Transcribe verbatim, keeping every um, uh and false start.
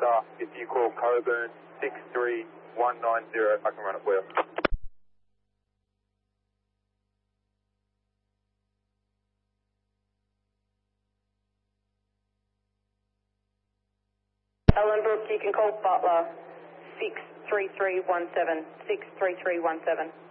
Butler, if you call Coburn six three one nine zero, I can run it for you. Ellenbrook, you can call Butler six three three one seven, six three three one seven.